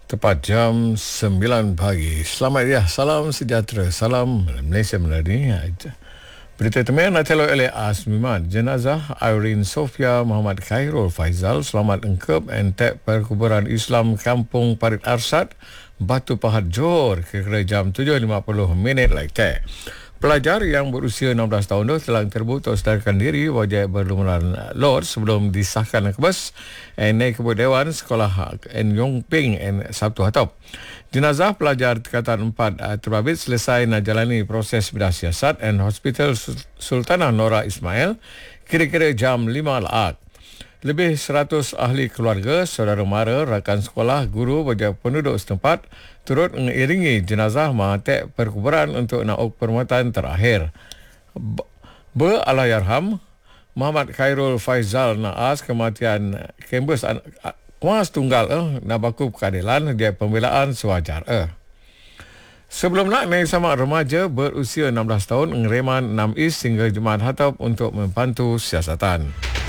Tepat jam 9 pagi. Selamat ya, salam sejahtera, salam Malaysia Melani. Berita teman nak telok oleh Asmiman. Jenazah Irene Sofia Muhammad Khairul Faizal selamat engkep entek perkuburan Islam Kampung Parit Arsad, Batu Pahat, Johor kira jam 7.50 like that. Pelajar yang berusia 16 tahun itu telah terbukti sedarkan diri wajib berlumuran lor sebelum disahkan ke bus naik ke Dewan Sekolah N. Yong Ping Sabtu hatop. Jenazah pelajar tingkatan 4 terbabit selesai nak jalani proses bedah siasat dan Hospital Sultanah Nora Ismail kira-kira jam 5 laat. Lebih 100 ahli keluarga, saudara mara, rakan sekolah, guru, wajah penduduk setempat turut mengiringi jenazah mahatek perkuburan untuk nauk perkhidmatan terakhir. Allahyarham Muhammad Khairul Faizal naas kematian kampus kuas tunggal nabaku keadilan dia pembelaan sewajar. Sebelum nak naik sama remaja berusia 16 tahun Ngreman 6 East hingga Jumaat Hatop untuk membantu siasatan.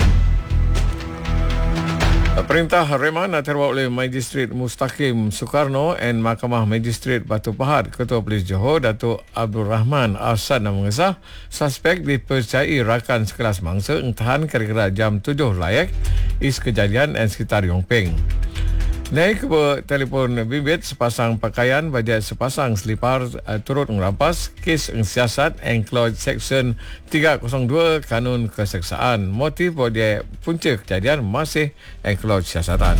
Perintah reman terbawa oleh Magistrat Mustaqim Soekarno dan Mahkamah Magistrat Batu Pahat. Ketua Polis Johor Datuk Abdul Rahman Arsad mengesah suspek dipercayai rakan sekelas mangsa tahan kira-kira jam 7 layak is kejadian dan sekitar Yong Ping. Naik ke telefon bimbit sepasang pakaian bajet sepasang selipar turut merampas kes siasat Enclosed Section 302 Kanun Keseksaan. Motif bajet punca kejadian masih Enclosed siasatan.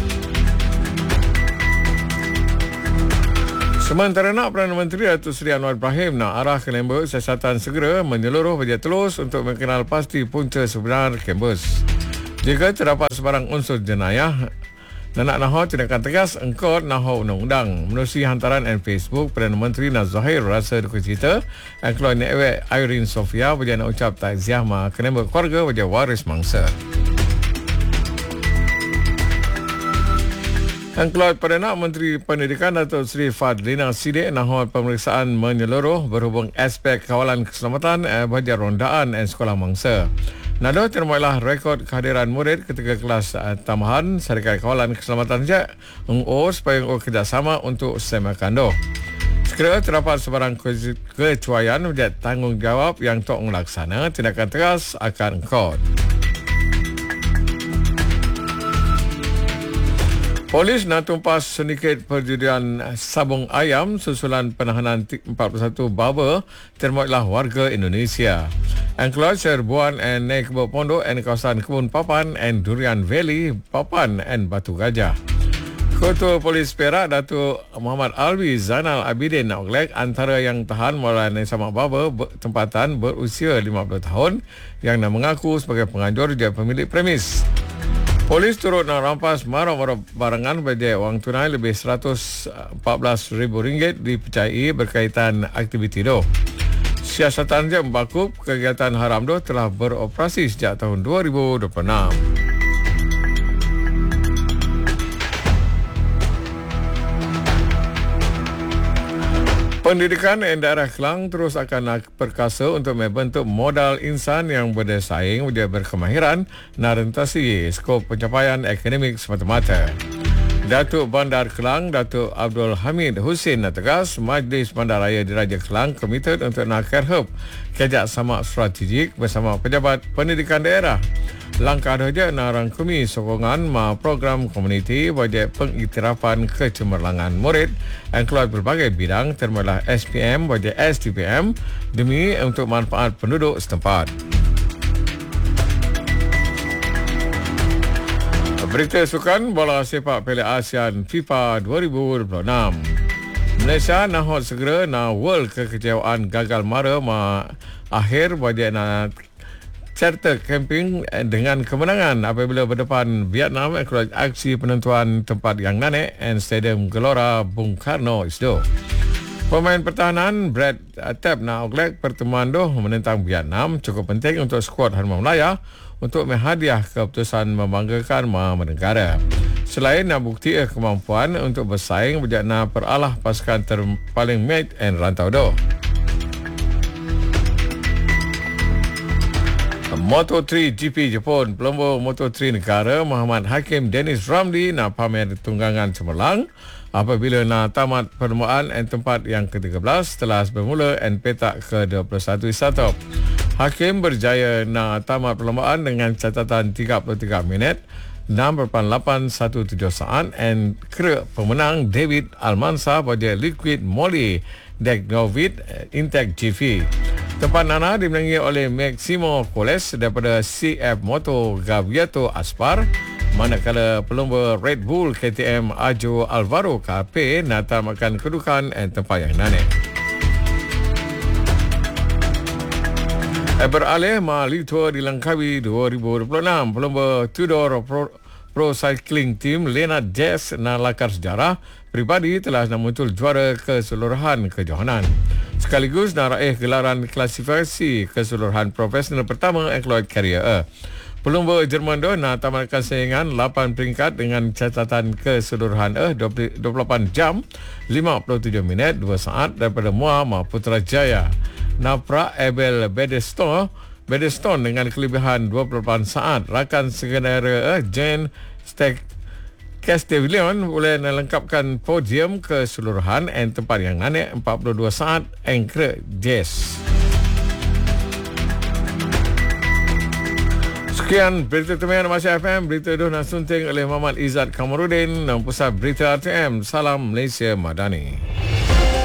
Sementara nak Perdana Menteri Datuk Seri Anwar Ibrahim nak arah ke lembaga siasatan segera menyeluruh bajet telus untuk mengenal pasti punca sebenar kampus. Jika terdapat sebarang unsur jenayah nak nahu tindakan tegas engkau nahu undang-undang. Menerusi hantaran Facebook, Perdana Menteri Zahir rasa duka cita dan keluar nekwek Irene Sofia berjaya nak ucap takziah kena keluarga berjaya waris mangsa. Dan keluar Perdana Menteri Pendidikan Datuk Seri Fadlina Sidik nahu pemeriksaan menyeluruh berhubung aspek kawalan keselamatan berjaya rondaan dan sekolah mangsa. Nado termoilah rekod kehadiran murid ketika kelas tambahan Syarikat Kawalan Keselamatan Jak supaya kerjasama untuk semakando. Sekiranya terdapat sebarang kecuaian menjadi tanggungjawab yang tok melaksana tindakan tegas akan kod. Polis nak tumpas sedikit perjudian sabung ayam susulan penahanan 41 baba termoilah warga Indonesia. Angkeluar Serbuan and naik ke pondok and kawasan Kebun Papan and Durian Valley, Papan and Batu Gajah. Ketua Polis Perak Datuk Muhammad Alwi Zainal Abidin nak gelak antara yang tahan mulai sama baba tempatan berusia 50 tahun yang nak mengaku sebagai penganjur dia pemilik premis. Polis turut nak rampas marah-marah barangan bagi wang tunai lebih RM114,000 dipercayai berkaitan aktiviti itu. Siasatan je membakup kegiatan haram itu telah beroperasi sejak tahun 2026. Pendidikan di daerah Kelang terus akan perkasa untuk membentuk modal insan yang bersaing dan berkemahiran nak rentasi skop pencapaian akademik semata-mata. Datuk Bandar Kelang, Datuk Abdul Hamid Hussein nak tegas Majlis Bandaraya Diraja Kelang komited untuk nak kerhub kerjasama strategik bersama pejabat pendidikan daerah. Langkah saja nak rangkumi sokongan program komuniti wajib pengiktirafan kecemerlangan murid yang keluar berbagai bidang termasuk SPM wajib STPM demi untuk manfaat penduduk setempat. Berita sukan bola sepak Piala ASEAN FIFA 2026. Malaysia nak segera nak world kekecewaan gagal mara akhir wajib nak serta camping dengan kemenangan apabila berdepan Vietnam keluar aksi penentuan tempat yang naik dan Stadium Gelora Bung Karno itu. Pemain pertahanan Brad Tapp nak oglek pertemuan itu menentang Vietnam cukup penting untuk skuad Harma Melaya untuk menghadiah keputusan membanggakan negara. Selain nak bukti kemampuan untuk bersaing berjana peralah pasukan terpaling mate and rantau do. Moto3 GP Jepun, pelumba Moto3 negara Muhammad Hakim Dennis Ramli nak pamer tunggangan cemerlang apabila nak tamat perlumbaan dan tempat yang ke-13 setelah bermula dan petak ke-21 wisata. Hakim berjaya nak tamat perlumbaan dengan catatan 33 minit 6.817 saat dan kera pemenang David Almansa pada Liquid Moly Degnovid Intec GV. Tempat Nana dimenangi oleh Maximo Coles daripada CF Moto Gaviato Aspar, manakala pelumba Red Bull KTM Ajo Alvaro KP nak tamatkan kedudukan dan tempat yang naik. Beralih Mali Tour dilengkapi 2026, pelumba Tudor Pro Cycling Team Leonard Jess nak lakar sejarah pribadi telah muncul juara keseluruhan kejohanan. Sekaligus nak raih gelaran klasifikasi keseluruhan profesional pertama Encloid Carrier. Pelumba Jerman tu nak tamatkan saingan 8 peringkat dengan catatan keseluruhan 28 jam 57 minit 2 saat daripada Muhammad Putrajaya. Naprak Abel Bedeston dengan kelebihan 28 saat. Rakan segenera Jane Castellion boleh melengkapkan podium keseluruhan dan tempat yang naik 42 saat Anchor Jazz. Sekian berita teman Malaysia FM. Berita itu nak sunting oleh Muhammad Izzat Kamarudin dan Pusat Berita RTM. Salam Malaysia Madani.